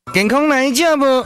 健康哪一家无？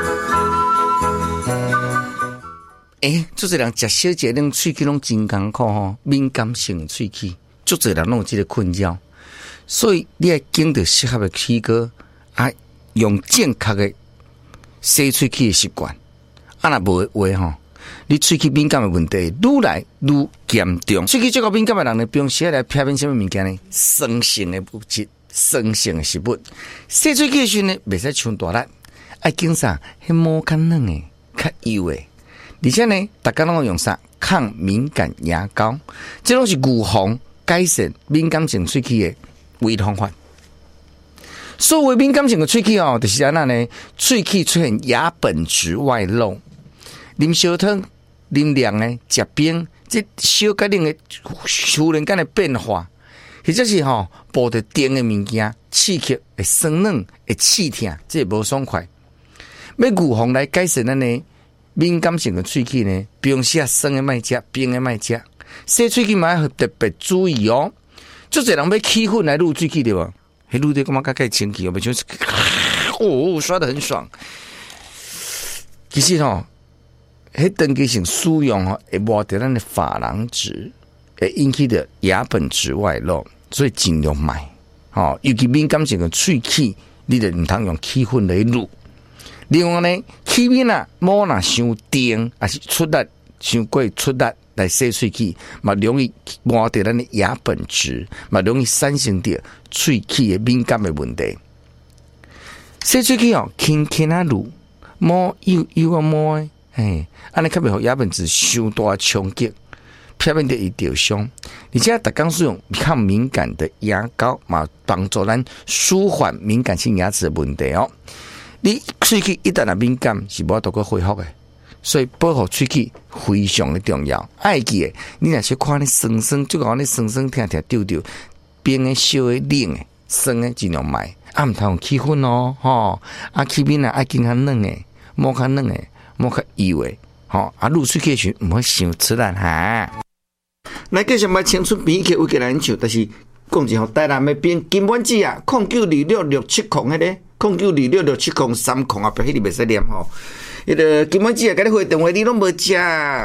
足侪人食小节令喙齿拢真艰苦吼，敏感性喙齿，足侪人拢有这个困扰，所以你要拣到适合的齿膏，用正确的洗喙齿的习惯。若无的话吼，你喙齿敏感的问题愈来愈严重。喙齿最高敏感的人呢，平时来避免什么物件呢？酸性的物质、酸性的食物。洗喙齿的时呢，袂使伤大力，爱拣啥？迄毛较软的、较油的。而且呢，大家拢要用啥抗敏感牙膏？这拢是预防改善敏感性喙齿的唯一方法。所谓敏感性的喙齿哦，就是安那呢？喙齿出现牙本质外露，啉烧汤、啉凉的、食冰，这小甲冷的突然间的变化，或者是补着电的物件，刺激会酸软、会刺痛，这无爽快。要预防来改善咱呢？敏感性的喙齿呢，平时酸的莫食，冰的莫食，洗喙齿嘛要特别注意哦。足侪人要起粉来入喙齿对无？迄入的感觉介清气，袂就是刷得很爽。其实迄长期性使用会磨掉咱的珐琅质，会引起的牙本质外露，所以尽量买。尤其敏感性的喙齿，你就唔通用起粉来入。另外呢，齿面毛伤硬，还是出力伤过出力来洗喙齿，嘛容易磨掉咱的牙本质，嘛容易产生着喙齿的敏感的问题。洗喙齿轻轻入，毛幼幼毛的，安尼较袂互牙本质伤大冲击，避免着伊受伤。而且逐工使用抗敏感的牙膏，嘛帮助咱舒缓敏感性牙齿的问题哦。你喙齿一旦敏感，是无法度恢复的，所以保护喙齿非常的重要。爱记的，你若是看你酸酸，就讲你酸酸痛痛丢丢，冰的、烧的、冷的、酸的尽量买，唔通用起粉哦，齿面爱更较软的，毛较软的，毛较油的，入喙齿时唔好伤刺烂哈。来继续买青春鼻器，有个人笑，但是讲一下台南的边金丸子啊，092667迄个。09266703后壁迄个袂使念吼，迄个金丸子啊，甲你回电话你拢无接，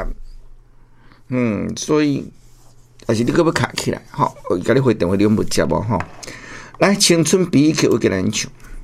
所以还是你搁要卡起来，甲你回电话你拢无接无吼。来，青春鼻器有个人唱。